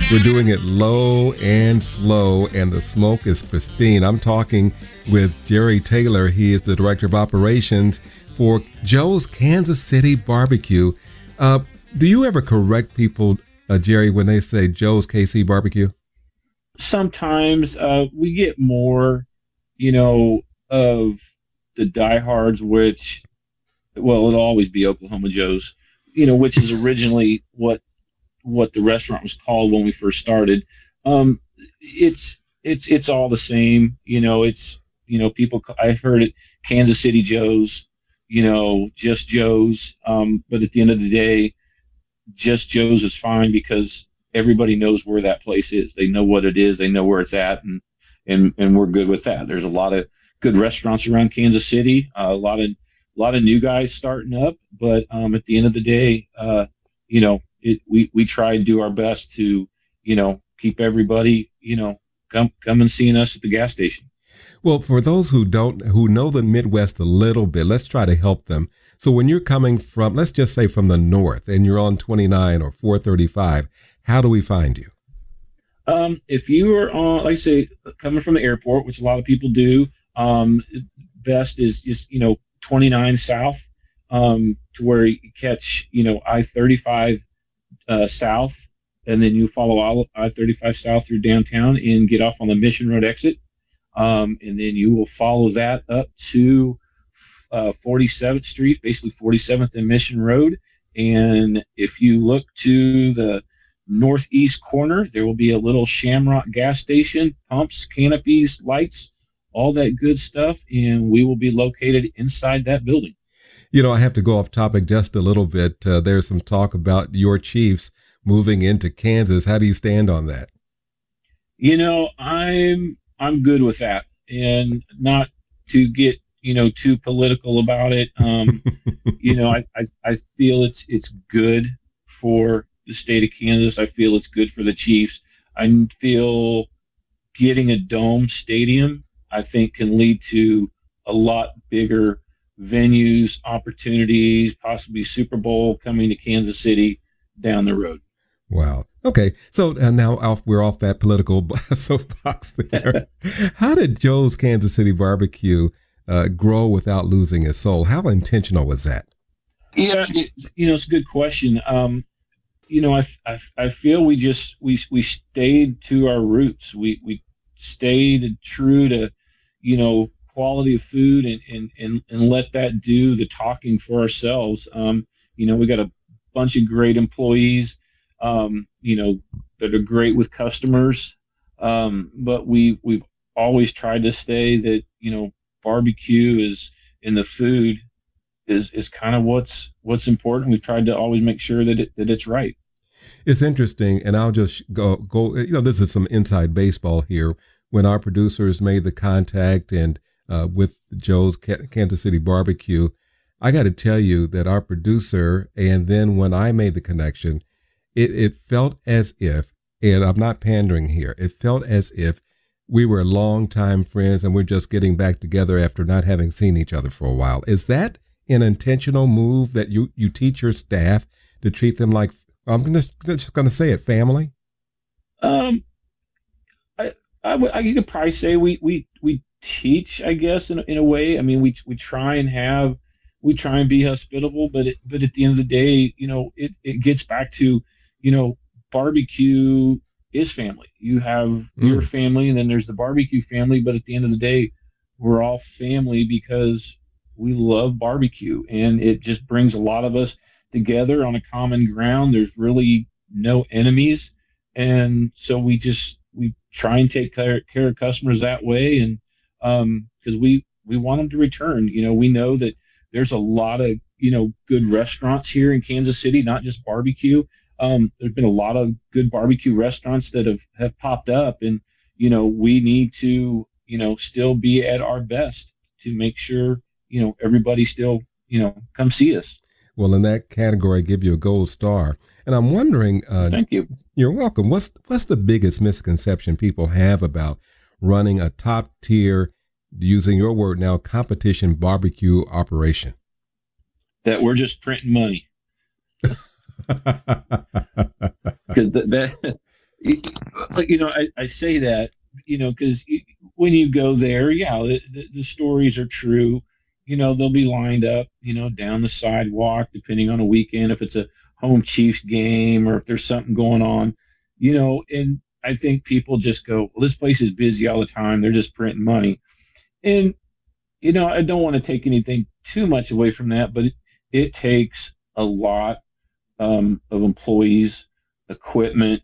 We're doing it low and slow, and the smoke is pristine. I'm talking with Jerry Taylor. He is the Director of Operations for Joe's Kansas City Barbecue. Do you ever correct people, Jerry, when they say Joe's KC Barbecue? Sometimes we get more, of the diehards, which, well, it'll always be Oklahoma Joe's, which is originally what the restaurant was called when we first started. It's all the same. People, I've heard it, Kansas City Joe's, just Joe's. But at the end of the day, just Joe's is fine because everybody knows where that place is. They know what it is. They know where it's at. And we're good with that. There's a lot of good restaurants around Kansas City, a lot of new guys starting up. But at the end of the day, we try and do our best to, keep everybody, come and seeing us at the gas station. Well, for those who know the Midwest a little bit, let's try to help them. So when you're coming from, let's just say from the north, and you're on 29 or 435, how do we find you? If you are on, like I say, coming from the airport, which a lot of people do, best is just, 29 south, to where you catch, I-35 south, and then you follow I-35 south through downtown and get off on the Mission Road exit. And then you will follow that up to 47th Street, basically 47th and Mission Road. And if you look to the northeast corner, there will be a little Shamrock gas station, pumps, canopies, lights, all that good stuff. And we will be located inside that building. I have to go off topic just a little bit. There's some talk about your Chiefs moving into Kansas. How do you stand on that? I'm good with that, and not to get, too political about it. I feel it's good for the state of Kansas. I feel it's good for the Chiefs. I feel getting a dome stadium, I think, can lead to a lot bigger venues, opportunities, possibly Super Bowl coming to Kansas City down the road. Wow. Okay. So now we're off that political soapbox there. How did Joe's Kansas City Barbecue grow without losing its soul? How intentional was that? Yeah, it's a good question. I feel we stayed to our roots. We stayed true to, quality of food and let that do the talking for ourselves. We got a bunch of great employees, that are great with customers. But we've always tried to stay that, barbecue is in the food is kind of what's important. We've tried to always make sure that it's right. It's interesting. And I'll just go, this is some inside baseball here. When our producers made the contact and with Joe's Kansas City Barbecue, I got to tell you that our producer, and then when I made the connection, it felt as if, and I'm not pandering here, it felt as if we were longtime friends and we're just getting back together after not having seen each other for a while. Is that an intentional move that you teach your staff to treat them like, I'm just going to say it, family? You could probably say we teach, I guess, in a way. I mean, we try and be hospitable, but at the end of the day, it gets back to, barbecue is family. You have your family, and then there's the barbecue family. But at the end of the day, we're all family because we love barbecue, and it just brings a lot of us together on a common ground. There's really no enemies, and so we try and take care of customers that way, and because we want them to return. We know that there's a lot of good restaurants here in Kansas City, not just barbecue. There's been a lot of good barbecue restaurants that have popped up, and we need to still be at our best to make sure everybody still come see us. Well, in that category, I give you a gold star. And I'm wondering, thank you. You're welcome. What's the biggest misconception people have about running a top tier, using your word now, competition barbecue operation? That we're just printing money. Because I say that, because when you go there, yeah, the stories are true. They'll be lined up, down the sidewalk, depending on a weekend, if it's a home Chiefs game or if there's something going on, and I think people just go, well, this place is busy all the time. They're just printing money. And, I don't want to take anything too much away from that, but it takes a lot of employees, equipment.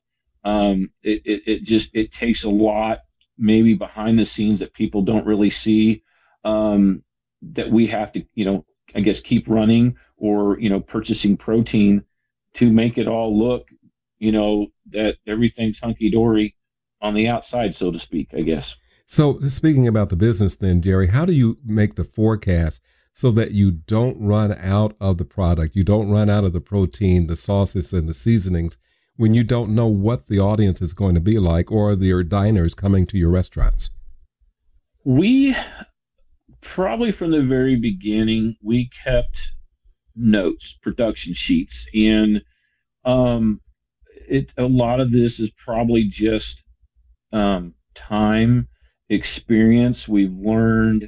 It takes a lot, maybe behind the scenes, that people don't really see, that we have to, I guess, keep running, or, purchasing protein to make it all look, that everything's hunky dory on the outside, so to speak, I guess. So speaking about the business then, Jerry, how do you make the forecast so that you don't run out of the product, you don't run out of the protein, the sauces and the seasonings, when you don't know what the audience is going to be like, or your diners coming to your restaurants? We probably, from the very beginning, we kept notes, production sheets, and a lot of this is probably just time, experience. We've learned,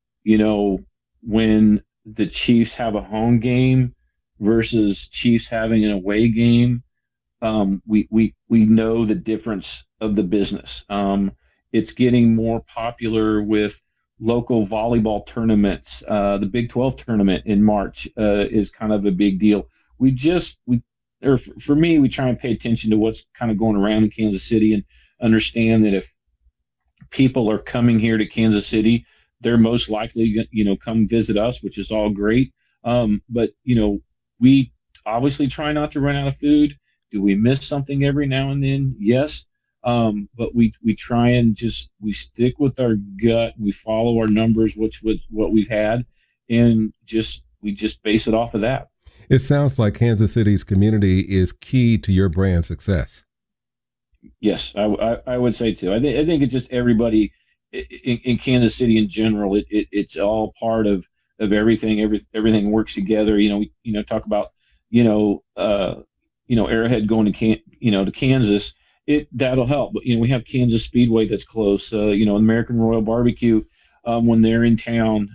when the Chiefs have a home game versus Chiefs having an away game, we know the difference of the business. It's getting more popular with local volleyball tournaments. The Big 12 tournament in March is kind of a big deal. For me, we try and pay attention to what's kind of going around in Kansas City, and understand that if people are coming here to Kansas City, they're most likely, come visit us, which is all great. But, we obviously try not to run out of food. Do we miss something every now and then? Yes. But we try and we stick with our gut. We follow our numbers, which was what we've had, and we just base it off of that. It sounds like Kansas City's community is key to your brand success. Yes, I would say too. I think it's just everybody in Kansas City in general. It's all part of everything. Everything works together. We talk about Arrowhead going to Kansas. That'll help. But we have Kansas Speedway that's close. American Royal Barbecue when they're in town.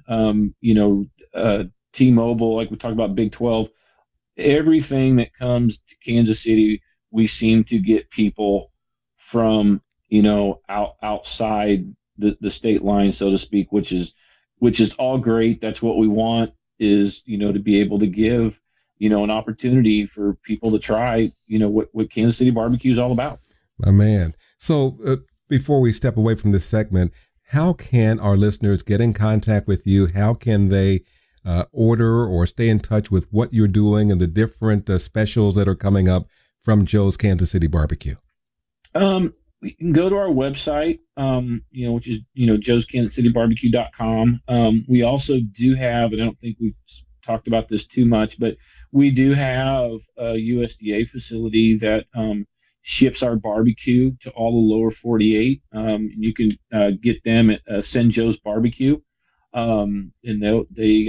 T-Mobile, like we talked about, Big 12. Everything that comes to Kansas City, we seem to get people from outside the state line, so to speak, which is all great. That's what we want, is to be able to give an opportunity for people to try what Kansas City barbecue is all about. My man. So before we step away from this segment, how can our listeners get in contact with you? How can they order or stay in touch with what you're doing and the different specials that are coming up from Joe's Kansas City Barbecue? You can go to our website, which is, joeskansascitybarbecue.com. We also do have, and I don't think we've talked about this too much, but we do have a USDA facility that ships our barbecue to all the lower 48. You can get them at Send Joe's Barbecue. And they'll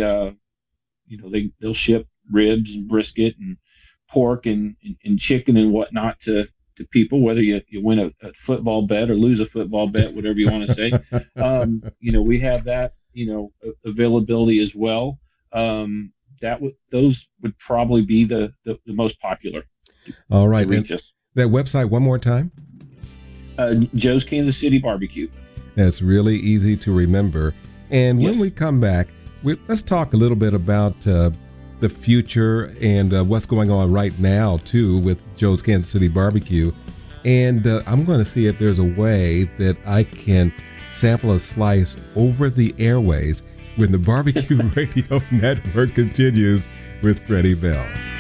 ship ribs and brisket and pork and chicken and whatnot to people, whether you win a football bet or lose a football bet, whatever you want to say. We have that, availability as well. Those would probably be the most popular. All right. That website one more time. Joe's Kansas City Barbecue. That's really easy to remember. And when we come back, let's talk a little bit about the future and what's going on right now, too, with Joe's Kansas City Barbecue. And I'm going to see if there's a way that I can sample a slice over the airways when the Barbecue Radio Network continues with Freddie Bell.